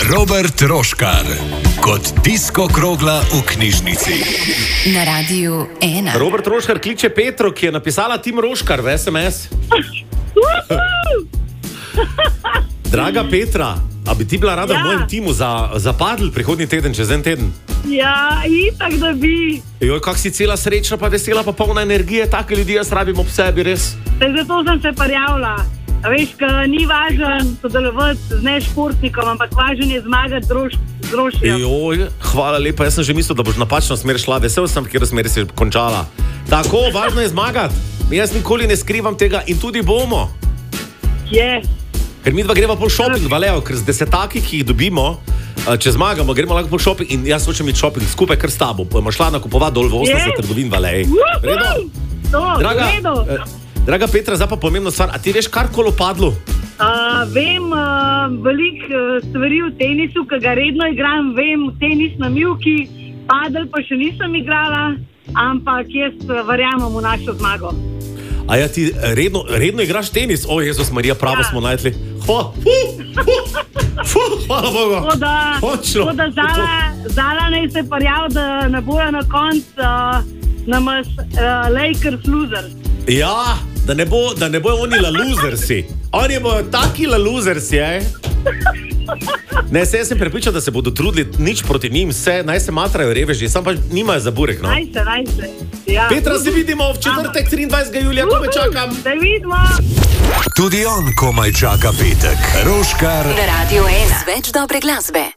Robert Roškar kot disko krogla v knjižnici. Na Radiu 1. Robert Roškar kliče Petro, ki je napisala Tim Roškar v SMS. Draga Petra, a bi ti bila rada v mojem timu za padl prihodnji teden, čez en teden? Ja, itak da bi. Joj, kak si cela srečna, pa vesela, pa polna energije, take ljudi jaz rabim ob sebi, res. Zato sem se prijavila. Veš, ni važno sodelovati z nešportnikom, ampak važno je zmagati z Rošijem. Joj, hvala lepa, jaz sem že mislil, da boš napačno smer šla, vesel sem, kjer smer si končala. Tako, važno je zmagati. Jaz nikoli ne skrivam tega in tudi bomo. Ker mi dva greva po šoping, Valeo, ker z desetaki, ki jih dobimo, če zmagamo, gremo lahko po šoping in jaz hočem iti šoping skupaj kar s tabo. Bomo šla nakupovati dol v 80 trgovin, Valej. Draga Petra, zdaj pa pomembno stvar, a ti veš karkoli o padlu? Vem veliko stvari v tenisu, ki ga redno igram, vem tenis na mivki, padel pa še nisem igrala, ampak jaz verjamem v našo zmago. A ja, ti redno igraš tenis? O, Jezus Marija, pravo smo najdli. Hvala Bogu. Tako da Zala naj se prijav, da ne bojo na koncu namas Lakers losers. Ja, da ne bojo oni la losersi. Oni bojo taki la losersi, Ne, jaz sem prepričal, da se bodo trudili nič proti njim, naj se matrajo reveži, sam pa nimajo za burek, no. Naj se, ja. Petra, se vidimo v četrtek 23. julija, komaj čakam. Se vidimo. Tudi on komaj čaka petek. Roškar Na Radiu 1. Več dobre glasbe.